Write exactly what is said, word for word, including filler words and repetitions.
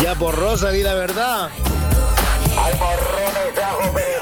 Ya por Rosa, di la verdad. Hay morrones de ajo, pero